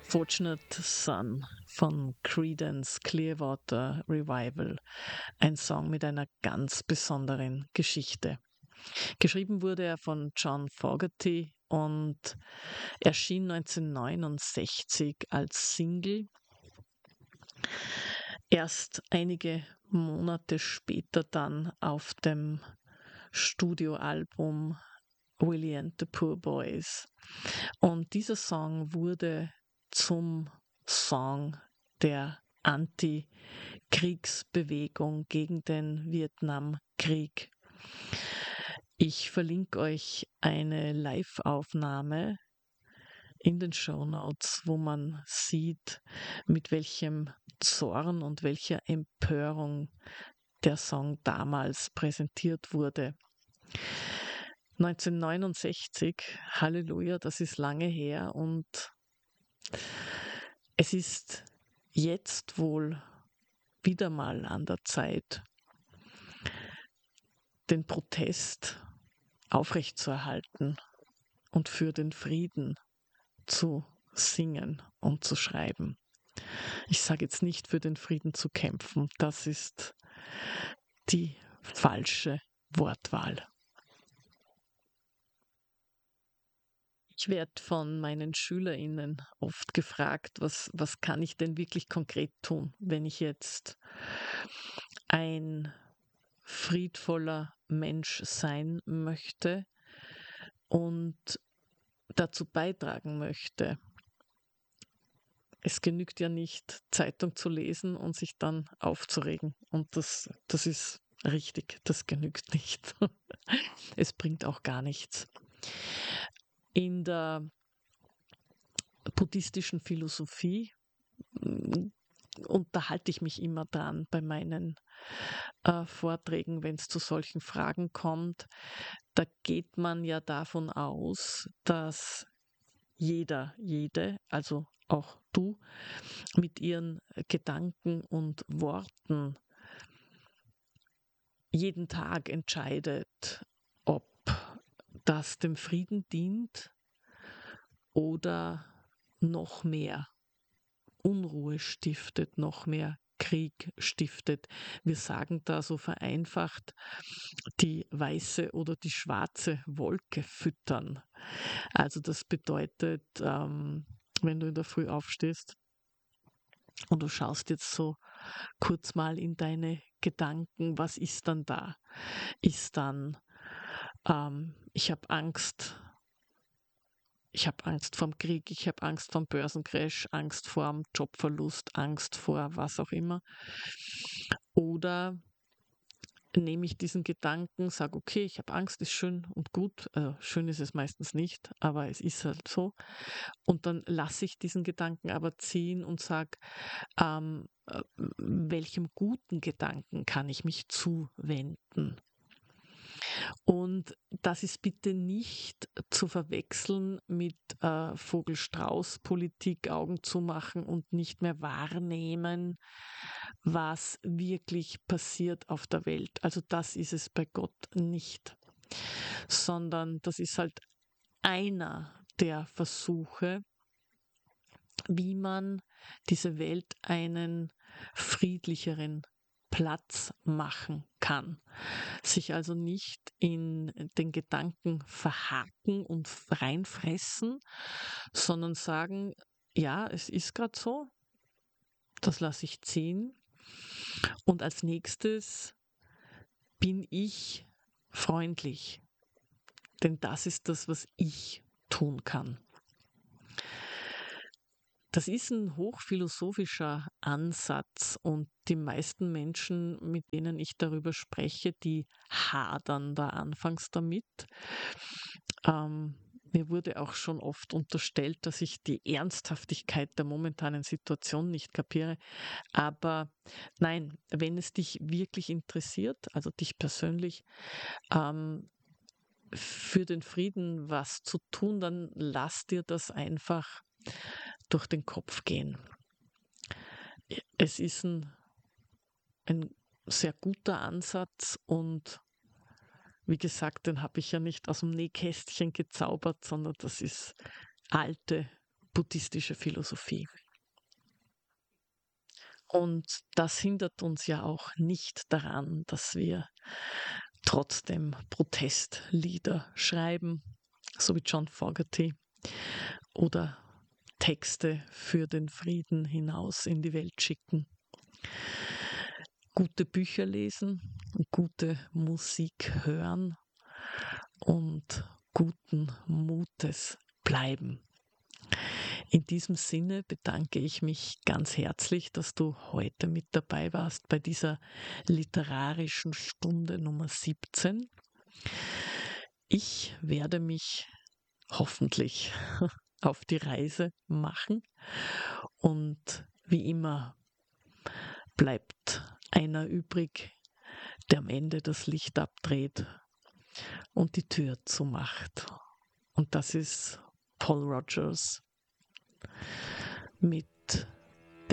Fortunate Son von Creedence Clearwater Revival, ein Song mit einer ganz besonderen Geschichte. Geschrieben wurde er von John Fogerty und erschien 1969 als Single. Erst einige Monate später dann auf dem Studioalbum Willie and the Poor Boys. Und dieser Song wurde zum Song der Anti-Kriegsbewegung gegen den Vietnamkrieg. Ich verlinke euch eine Live-Aufnahme in den Shownotes, wo man sieht, mit welchem Zorn und welcher Empörung der Song damals präsentiert wurde. 1969, Halleluja, das ist lange her und es ist jetzt wohl wieder mal an der Zeit, den Protest aufrechtzuerhalten und für den Frieden zu singen und zu schreiben. Ich sage jetzt nicht für den Frieden zu kämpfen, das ist die falsche Wortwahl. Ich werde von meinen SchülerInnen oft gefragt, was kann ich denn wirklich konkret tun, wenn ich jetzt ein friedvoller Mensch sein möchte und dazu beitragen möchte. Es genügt ja nicht, Zeitung zu lesen und sich dann aufzuregen. Und das ist richtig, das genügt nicht. Es bringt auch gar nichts. In der buddhistischen Philosophie unterhalte ich mich immer dran bei meinen Vorträgen, wenn es zu solchen Fragen kommt. Da geht man ja davon aus, dass jede, also auch du, mit ihren Gedanken und Worten jeden Tag entscheidet, ob das dem Frieden dient oder noch mehr Unruhe stiftet, noch mehr Krieg stiftet. Wir sagen da so vereinfacht, die weiße oder die schwarze Wolke füttern. Also das bedeutet, wenn du in der Früh aufstehst und du schaust jetzt so kurz mal in deine Gedanken, was ist dann da? Ist dann, ich habe Angst. Ich habe Angst vorm Krieg, ich habe Angst vorm Börsencrash, Angst vorm Jobverlust, Angst vor was auch immer. Oder nehme ich diesen Gedanken, sage, okay, ich habe Angst, ist schön und gut. Schön ist es meistens nicht, aber es ist halt so. Und dann lasse ich diesen Gedanken aber ziehen und sage, welchem guten Gedanken kann ich mich zuwenden? Und das ist bitte nicht zu verwechseln mit Vogel-Strauß-Politik, Augen zumachen und nicht mehr wahrnehmen, was wirklich passiert auf der Welt. Also das ist es bei Gott nicht, sondern das ist halt einer der Versuche, wie man diese Welt einen friedlicheren Platz machen kann. Sich also nicht in den Gedanken verhaken und reinfressen, sondern sagen, ja, es ist gerade so, das lasse ich ziehen. Und als nächstes bin ich freundlich, denn das ist das, was ich tun kann. Das ist ein hochphilosophischer Ansatz und die meisten Menschen, mit denen ich darüber spreche, die hadern da anfangs damit. Mir wurde auch schon oft unterstellt, dass ich die Ernsthaftigkeit der momentanen Situation nicht kapiere. Aber nein, wenn es dich wirklich interessiert, also dich persönlich, für den Frieden was zu tun, dann lass dir das einfach durch den Kopf gehen. Es ist ein sehr guter Ansatz und wie gesagt, den habe ich ja nicht aus dem Nähkästchen gezaubert, sondern das ist alte buddhistische Philosophie. Und das hindert uns ja auch nicht daran, dass wir trotzdem Protestlieder schreiben, so wie John Fogerty, oder Texte für den Frieden hinaus in die Welt schicken. Gute Bücher lesen, gute Musik hören und guten Mutes bleiben. In diesem Sinne bedanke ich mich ganz herzlich, dass du heute mit dabei warst bei dieser literarischen Stunde Nummer 17. Ich werde mich hoffentlich auf die Reise machen und wie immer bleibt einer übrig, der am Ende das Licht abdreht und die Tür zumacht. Und das ist Paul Rogers mit